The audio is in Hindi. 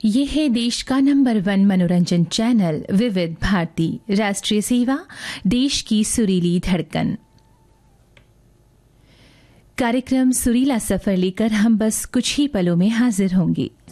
ये है देश का नंबर 1 मनोरंजन चैनल विविध भारती, राष्ट्रीय सेवा, देश की सुरीली धड़कन। कार्यक्रम सुरीला सफर लेकर हम बस कुछ ही पलों में हाजिर होंगे।